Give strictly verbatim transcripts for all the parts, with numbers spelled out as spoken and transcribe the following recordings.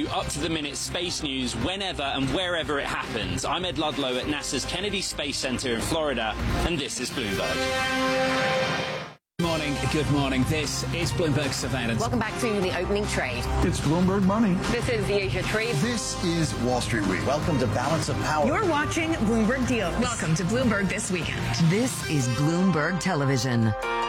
you up-to-the-minute space news whenever and wherever it happens. I'm Ed Ludlow at NASA's Kennedy Space Center in Florida, and this is Bloomberg. Good morning. Good morning. This is Bloomberg Surveillance. Welcome back to the opening trade. It's Bloomberg Money. This is the Asia Trade. This is Wall Street Week. Welcome to Balance of Power. You're watching Bloomberg Deals. Welcome to Bloomberg This Weekend. This is Bloomberg Television.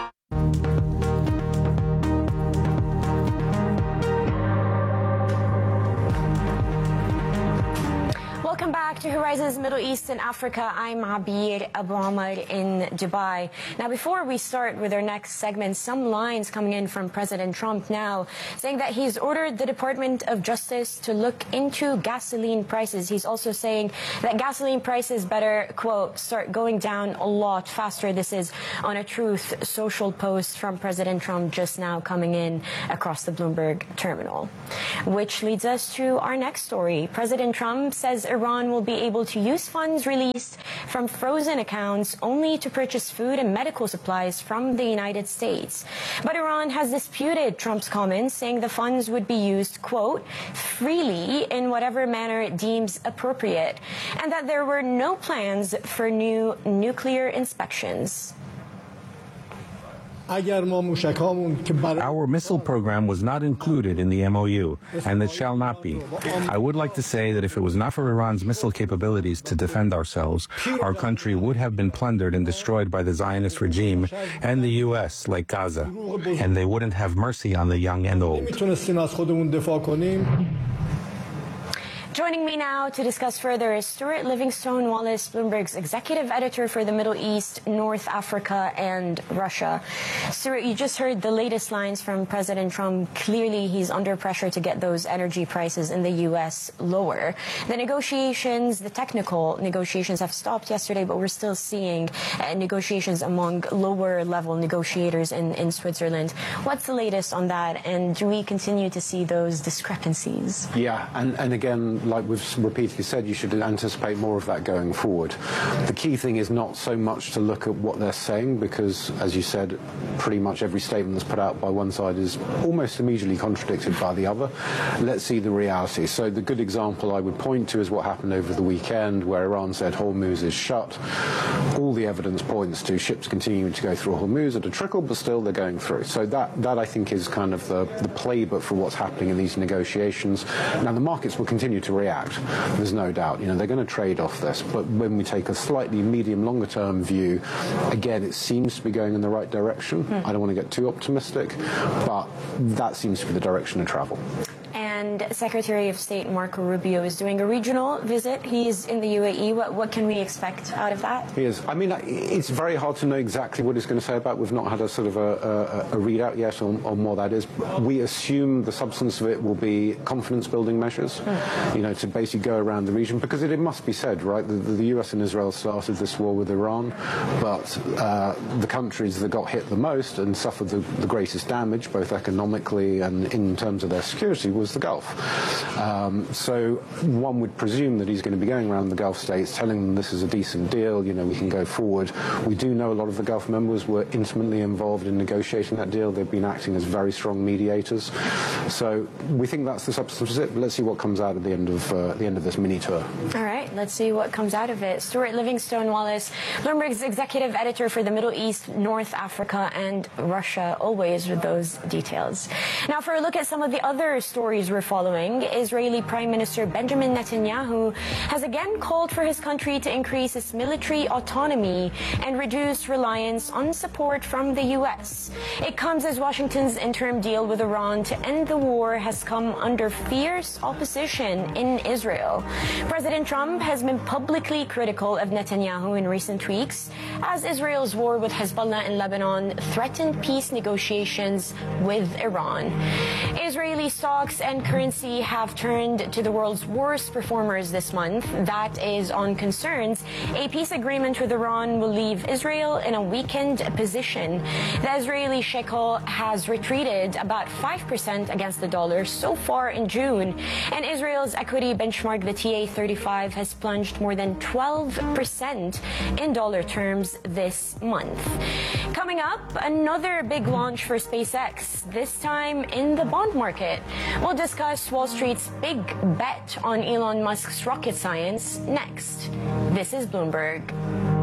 Welcome back to Horizons Middle East and Africa. I'm Abir Abu Ahmad in Dubai. Now, before we start with our next segment, some lines coming in from President Trump now saying that he's ordered the Department of Justice to look into gasoline prices. He's also saying that gasoline prices better, quote, start going down a lot faster. This is on a Truth Social post from President Trump just now coming in across the Bloomberg terminal. Which leads us to our next story. President Trump says Iran Iran will be able to use funds released from frozen accounts only to purchase food and medical supplies from the United States. But Iran has disputed Trump's comments, saying the funds would be used, quote, freely in whatever manner it deems appropriate, and that there were no plans for new nuclear inspections. Our missile program was not included in the M O U, and it shall not be. I would like to say that if it was not for Iran's missile capabilities to defend ourselves, our country would have been plundered and destroyed by the Zionist regime and the U S like Gaza, and they wouldn't have mercy on the young and old. Joining me now to discuss further is Stuart Livingstone Wallace, Bloomberg's executive editor for the Middle East, North Africa, and Russia. Stuart, you just heard the latest lines from President Trump. Clearly, he's under pressure to get those energy prices in the U S lower. The negotiations, the technical negotiations have stopped yesterday, but we're still seeing uh, negotiations among lower-level negotiators in, in Switzerland. What's the latest on that, and do we continue to see those discrepancies? Yeah, and, and again, like we've repeatedly said, you should anticipate more of that going forward. The key thing is not so much to look at what they're saying, because, as you said, pretty much every statement that's put out by one side is almost immediately contradicted by the other. Let's see the reality. So the good example I would point to is what happened over the weekend, where Iran said Hormuz is shut. All the evidence points to ships continuing to go through Hormuz at a trickle, but still they're going through. So that, that I think, is kind of the, the playbook for what's happening in these negotiations. Now, the markets will continue to react. There's no doubt. You know, they're going to trade off this. But when we take a slightly medium, longer term view, again, it seems to be going in the right direction. Hmm. I don't want to get too optimistic, but that seems to be the direction of travel. And Secretary of State Marco Rubio is doing a regional visit. He's in the U A E. What, what can we expect out of that? He is. I mean, it's very hard to know exactly what he's going to say about it. We've not had a sort of a, a, a readout yet on, on what that is. We assume the substance of it will be confidence-building measures, mm. you know, to basically go around the region. Because it, it must be said, right, the, the U S and Israel started this war with Iran, but uh, the countries that got hit the most and suffered the, the greatest damage, both economically and in terms of their security, was the Gulf. Um, so one would presume that he's going to be going around the Gulf states telling them this is a decent deal, you know, we can go forward. We do know a lot of the Gulf members were intimately involved in negotiating that deal. They've been acting as very strong mediators. So we think that's the substance of it, but let's see what comes out at the end of uh, the end of this mini tour. All right, let's see what comes out of it. Stuart Livingstone Wallace, Bloomberg's executive editor for the Middle East, North Africa, and Russia, always with those details. Now, for a look at some of the other stories we're following, Israeli Prime Minister Benjamin Netanyahu has again called for his country to increase its military autonomy and reduce reliance on support from the U S. It comes as Washington's interim deal with Iran to end the war has come under fierce opposition in Israel. President Trump has been publicly critical of Netanyahu in recent weeks as Israel's war with Hezbollah in Lebanon threatened peace negotiations with Iran. Israeli stocks and currency have turned to the world's worst performers this month. That is on concerns a peace agreement with Iran will leave Israel in a weakened position. The Israeli shekel has retreated about five percent against the dollar so far in June, and Israel's equity benchmark, the T A thirty-five, has plunged more than twelve percent in dollar terms this month. Coming up, another big launch for SpaceX, this time in the bond market. We'll discuss discuss Wall Street's big bet on Elon Musk's rocket science next. This is Bloomberg.